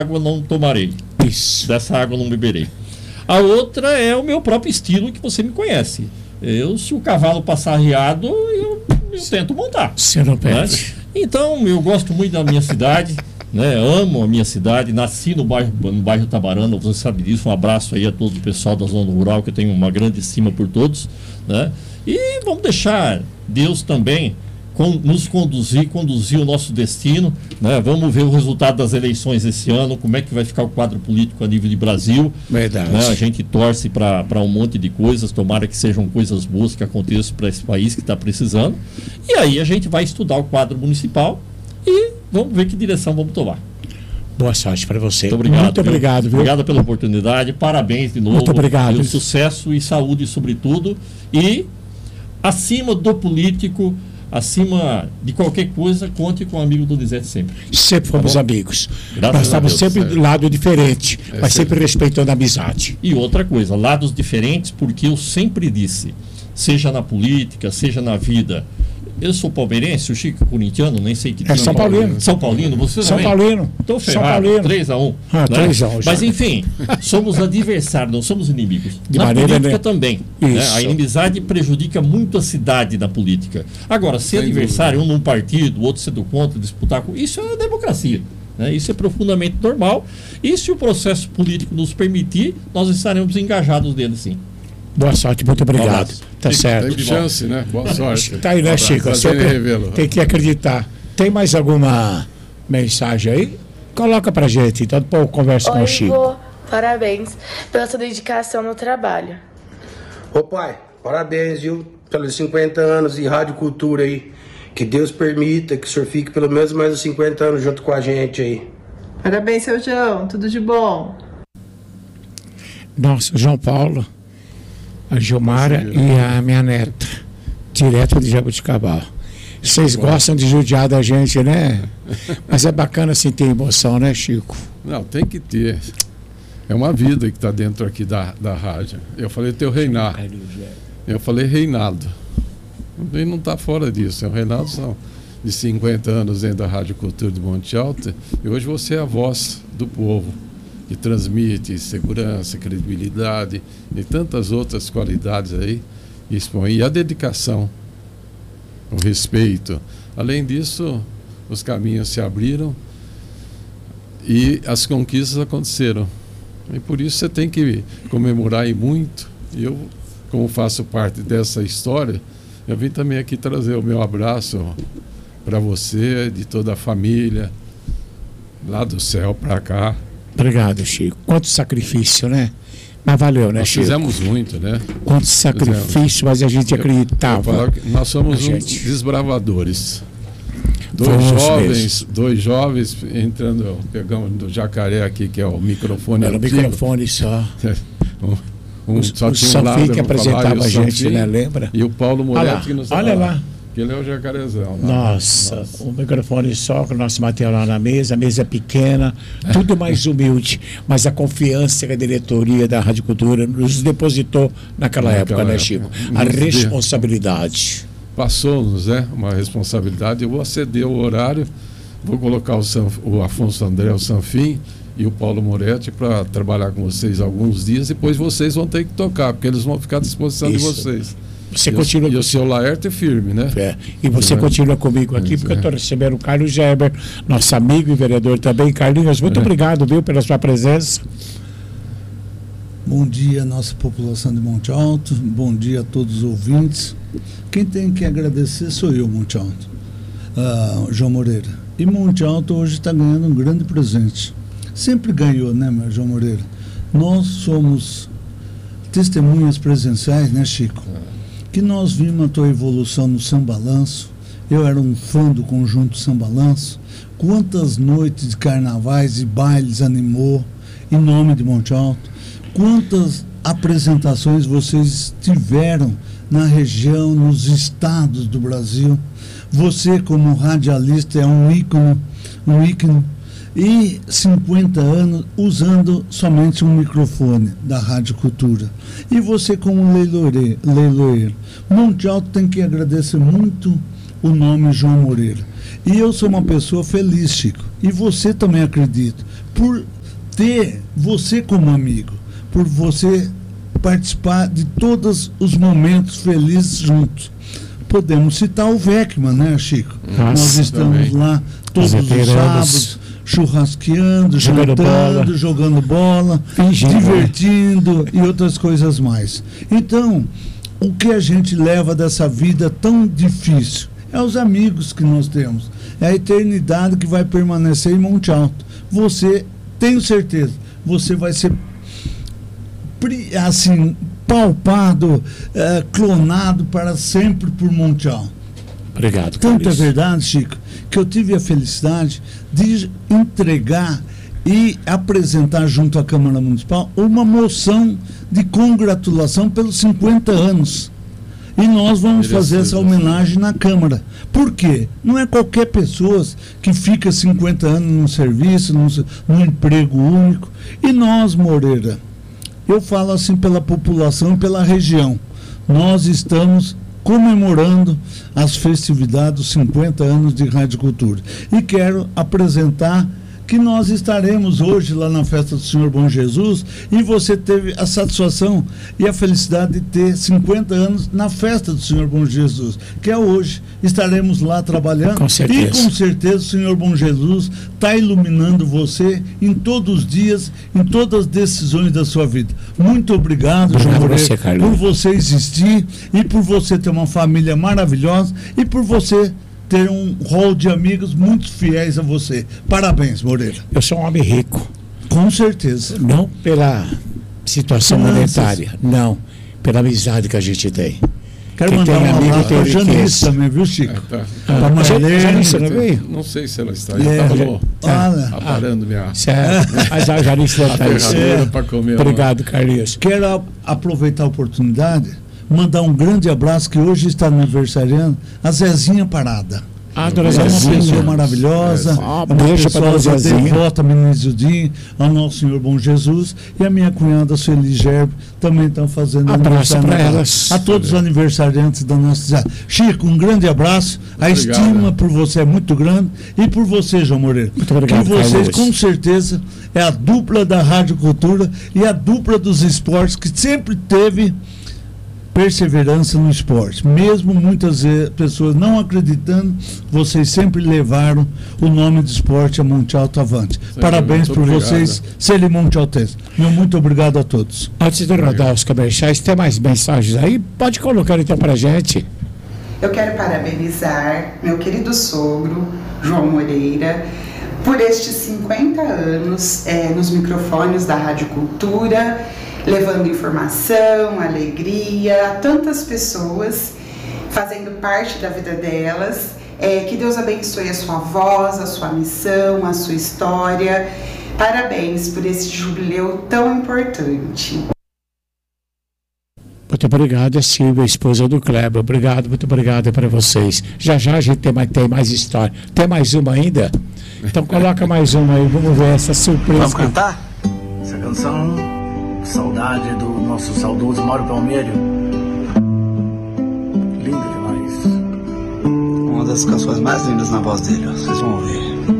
água não tomarei. Isso. Dessa água não beberei. A outra é o meu próprio estilo, que você me conhece. Se o cavalo passar arriado, eu tento montar. Você não perde. Né? Então, eu gosto muito da minha cidade, né? Amo a minha cidade, nasci no bairro Tabarana, você sabe disso. Um abraço aí a todo o pessoal da zona rural, que eu tenho uma grande estima por todos, né? E vamos deixar Deus também nos conduzir o nosso destino, né? Vamos ver o resultado das eleições esse ano, como é que vai ficar o quadro político a nível de Brasil. Verdade. Né? A gente torce para um monte de coisas, tomara que sejam coisas boas que aconteçam para esse país que está precisando. E aí a gente vai estudar o quadro municipal e vamos ver que direção vamos tomar. Boa sorte para você. Muito obrigado. Muito obrigado, viu? Obrigado pela oportunidade, parabéns de novo. Muito obrigado. Pelo sucesso e saúde, sobretudo. E acima do político, acima de qualquer coisa, conte com o amigo Donizete sempre. Sempre fomos amigos. Graças Nós estávamos a Deus, sempre do lado diferente, mas sempre respeitando a amizade. E outra coisa, lados diferentes, porque eu sempre disse, seja na política, seja na vida. Eu sou palmeirense, o Chico é corintiano, nem sei que time. São Paulino. São Paulino, você São também? Paulino. Estou São ferrado, Paulino. 3-1. Ah, 3-1 já. Mas enfim, somos adversários, não somos inimigos. De na maneira política também. Né? Isso. A inimizade prejudica muito a cidade na política. Agora, ser adversário, um num partido, o outro sendo contra, disputar com... Isso é a democracia. Né? Isso é profundamente normal. E se o processo político nos permitir, nós estaremos engajados nele, sim. Boa sorte, muito obrigado. Tá certo. Tem chance, né? Boa sorte. Tá aí, né, Chico? Tem que acreditar. Tem mais alguma mensagem aí? Coloca pra gente, então depois eu converso com o Chico. Vô, parabéns pela sua dedicação no trabalho. Ô pai, parabéns, viu, pelos 50 anos de Rádio Cultura aí. Que Deus permita que o senhor fique pelo menos mais uns 50 anos junto com a gente aí. Parabéns, seu João, tudo de bom. Nossa, João Paulo, a Gilmara e a minha neta, direto de Jabuticabal. Vocês gostam de judiar da gente, né? Mas é bacana assim ter emoção, né, Chico? Não, tem que ter. É uma vida que está dentro aqui da rádio. Eu falei teu Reinaldo. Eu falei Reinaldo. Ele não está fora disso. O Reinaldo são de 50 anos dentro da Rádio Cultura de Monte Alto. E hoje você é a voz do povo, que transmite segurança, credibilidade e tantas outras qualidades aí. E a dedicação, o respeito. Além disso, os caminhos se abriram e as conquistas aconteceram. E por isso você tem que comemorar e muito. Eu, como faço parte dessa história, eu vim também aqui trazer o meu abraço para você, de toda a família, lá do céu para cá. Obrigado, Chico. Quanto sacrifício, né? Mas valeu, né, nós Chico? Fizemos muito, né? Quanto sacrifício, mas a gente acreditava. Nós somos desbravadores. Dois jovens entrando, pegamos do Jacaré aqui, que é o microfone. Era o microfone só. Só o tinha um lado Sanfim que apresentava a gente, né? Lembra? E o Paulo Moretti que nos olha lá. Que ele é o jacarezão. Nossa, o microfone só com o nosso material lá na mesa, a mesa pequena, tudo mais humilde, mas a confiança que a diretoria da Rádio Cultura nos depositou naquela época, né, Chico? A responsabilidade. Passou-nos, né? Uma responsabilidade. Eu vou aceder o horário, vou colocar o Afonso André, o Sanfim e o Paulo Moretti para trabalhar com vocês alguns dias, depois vocês vão ter que tocar, porque eles vão ficar à disposição de vocês. Você continua... E o seu Laerte é firme, né? É. E você continua comigo aqui, porque eu estou recebendo o Carlos Geber, nosso amigo e vereador também. Carlinhos, muito obrigado, viu, pela sua presença. Bom dia, nossa população de Monte Alto. Bom dia a todos os ouvintes. Quem tem que agradecer sou eu, Monte Alto. João Moreira. E Monte Alto hoje está ganhando um grande presente. Sempre ganhou, né, meu João Moreira? Nós somos testemunhas presenciais, né, Chico? Que nós vimos a tua evolução no Sambalanço. Eu era um fã do conjunto Sambalanço. Quantas noites de carnavais e bailes animou em nome de Monte Alto. Quantas apresentações vocês tiveram na região, nos estados do Brasil. Você, como radialista, é um ícone. E 50 anos usando somente um microfone da Rádio Cultura. E você como leiloeiro. Monte Alto tem que agradecer muito o nome João Moreira. E eu sou uma pessoa feliz, Chico. E você também, acredito. Por ter você como amigo. Por você participar de todos os momentos felizes juntos. Podemos citar o Vecman, né, Chico? Nós estamos também lá todos os sábados, churrasqueando, jantando, jogando bola, divertindo e outras coisas mais. Então, o que a gente leva dessa vida tão difícil é os amigos que nós temos. É a eternidade que vai permanecer em Monte Alto. Você, tenho certeza, você vai ser assim, palpado, clonado para sempre por Monte Alto. Obrigado, Tanto é verdade, Chico, que eu tive a felicidade de entregar e apresentar junto à Câmara Municipal uma moção de congratulação pelos 50 anos. E nós vamos fazer essa homenagem na Câmara. Por quê? Não é qualquer pessoa que fica 50 anos num serviço, num emprego único. E nós, Moreira, eu falo assim pela população e pela região, nós estamos comemorando as festividades dos 50 anos de Rádio Cultura. E quero apresentar que nós estaremos hoje lá na festa do Senhor Bom Jesus, e você teve a satisfação e a felicidade de ter 50 anos na festa do Senhor Bom Jesus, que é hoje. Estaremos lá trabalhando, com certeza. E com certeza o Senhor Bom Jesus está iluminando você em todos os dias, em todas as decisões da sua vida. Muito obrigado, João Moreira, por você existir e por você ter uma família maravilhosa e por você ter um rol de amigos muito fiéis a você. Parabéns, Moreira. Eu sou um homem rico. Com certeza. Não pela situação monetária, não. Pela amizade que a gente tem. Quero mandar um abraço para a Janice também, viu, Chico? Janice não veio? Não sei se ela está aí. Está aparando minha... Mas a Janice está aí. Para comer. Obrigado, Carlinhos. Quero aproveitar a oportunidade, mandar um grande abraço, que hoje está aniversariando a Zezinha Parada. É uma pessoa maravilhosa, uma pessoa devota, menina Zildinho, ao Nosso Senhor Bom Jesus, e a minha cunhada Sueli Gerbo também estão fazendo aniversário para elas. A todos os aniversariantes da nossa cidade. Chico, um grande abraço. A estima por você é muito grande, e por você, João Moreira. Muito obrigado, que vocês, com certeza, é a dupla da Rádio Cultura e a dupla dos esportes que sempre teve perseverança no esporte. Mesmo muitas pessoas não acreditando, vocês sempre levaram o nome do esporte a Monte Alto avante. Parabéns por vocês serem Monte Altenses. Muito obrigado a todos. Antes de rodar os comerciais, tem mais mensagens aí? Pode colocar então pra gente. Eu quero parabenizar meu querido sogro, João Moreira, por estes 50 anos nos microfones da Rádio Cultura, levando informação, alegria a tantas pessoas, fazendo parte da vida delas. Que Deus abençoe a sua voz, a sua missão, a sua história. Parabéns por esse jubileu tão importante. Muito obrigado, Silvia, esposa do Kleber. Obrigado, muito obrigado para vocês. Já já a gente tem mais história. Tem mais uma ainda? Então coloca mais uma aí, vamos ver essa surpresa. Vamos cantar? Essa canção, saudade do nosso saudoso Mauro Palmeiro. Linda demais. Uma das canções mais lindas na voz dele, ó. Vocês vão ouvir.